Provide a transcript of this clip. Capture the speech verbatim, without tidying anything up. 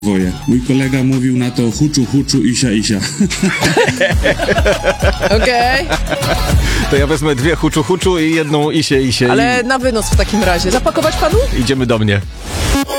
Woje. Mój kolega mówił na to huczu, huczu, isia, isia. Okej. To ja wezmę dwie huczu, huczu i jedną isię, isię. Ale i... na wynos w takim razie. Zapakować panu? Idziemy do mnie.